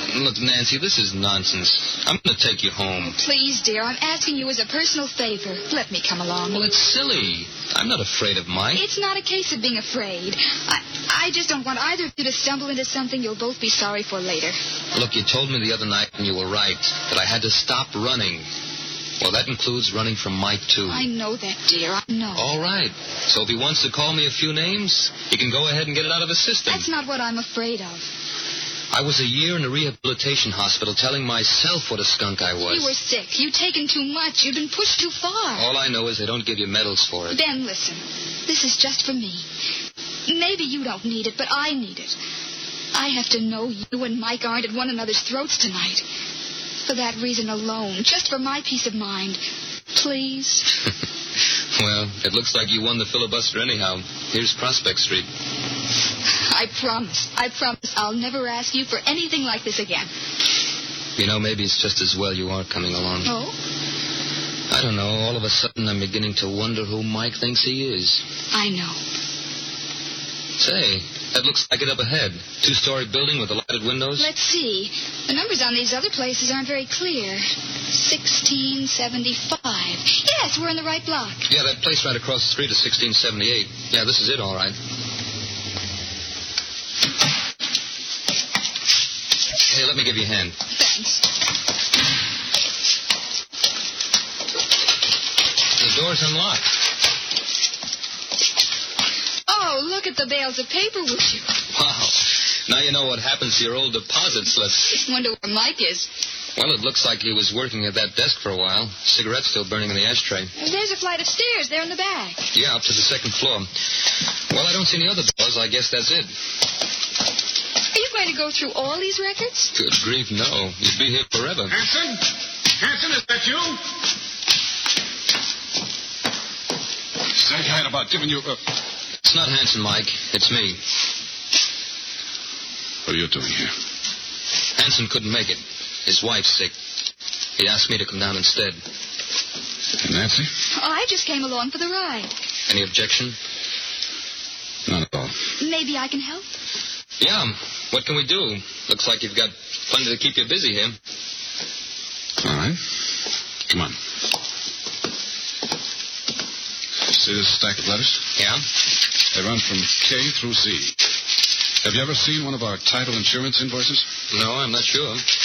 Look, Nancy, this is nonsense. I'm going to take you home. Please, dear, I'm asking you as a personal favor. Let me come along. Well, it's silly. I'm not afraid of Mike. It's not a case of being afraid. I just don't want either of you to stumble into something you'll both be sorry for later. Look, you told me the other night, and you were right, that I had to stop running. Well, that includes running from Mike, too. I know that, dear. I know. All right. So if he wants to call me a few names, he can go ahead and get it out of his system. That's not what I'm afraid of. I was a year in a rehabilitation hospital telling myself what a skunk I was. You were sick. You'd taken too much. You'd been pushed too far. All I know is they don't give you medals for it. Ben, listen. This is just for me. Maybe you don't need it, but I need it. I have to know you and Mike aren't at one another's throats tonight. For that reason alone, just for my peace of mind. Please. Well, it looks like you won the filibuster anyhow. Here's Prospect Street. I promise I'll never ask you for anything like this again. You know, maybe it's just as well you are coming along. Oh? I don't know. All of a sudden, I'm beginning to wonder who Mike thinks he is. I know. Say, that looks like it up ahead. 2-story building with the lighted windows. Let's see. The numbers on these other places aren't very clear. 1675. Yes, we're in the right block. Yeah, that place right across the street is 1678. Yeah, this is it, all right. Hey, let me give you a hand. Thanks. The door's unlocked. Oh, look at the bales of paper with you. Wow. Now you know what happens to your old deposit slips. Wonder where Mike is. Well, it looks like he was working at that desk for a while. Cigarette still burning in the ashtray. There's a flight of stairs there in the back. Yeah, up to the second floor. Well, I don't see any other doors. I guess that's it. Are you going to go through all these records? Good grief, no. You'd be here forever. Hanson? Hanson, is that you? Say, I had about given you... It's not Hanson, Mike. It's me. What are you doing here? Hanson couldn't make it. His wife's sick. He asked me to come down instead. And Nancy? Oh, I just came along for the ride. Any objection? None at all. Maybe I can help? Yeah. What can we do? Looks like you've got plenty to keep you busy here. All right. Come on. See this stack of letters? Yeah? They run from K through Z. Have you ever seen one of our title insurance invoices? No, I'm not sure.